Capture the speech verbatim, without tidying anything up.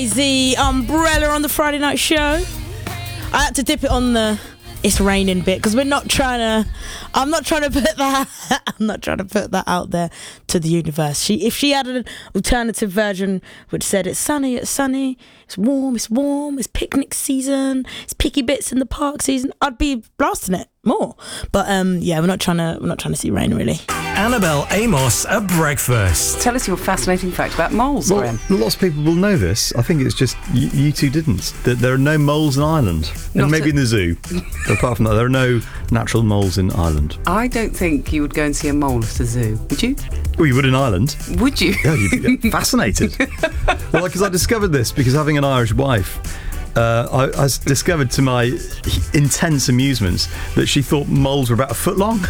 The umbrella on the Friday night show. I had to dip it on the it's raining bit because we're not trying to I'm not trying to put that I'm not trying to put that out there to the universe. She if she had an alternative version which said it's sunny, it's sunny, it's warm, it's warm, it's picnic season, it's picky bits in the park season, I'd be blasting it more. But um yeah, we're not trying to we're not trying to see rain really. Annabelle Amos at breakfast. Tell us your fascinating fact about moles, Well, Graham. lots of people will know this. I think it's just you, you two didn't. That there are no moles in Ireland, Not and maybe a- in the zoo. But apart from that, there are no natural moles in Ireland. I don't think you would go and see a mole at a zoo, would you? Well, you would in Ireland. Would you? Yeah, you'd be fascinated. Well, because I discovered this because having an Irish wife. Uh, I, I discovered to my intense amusement that she thought moles were about a foot long.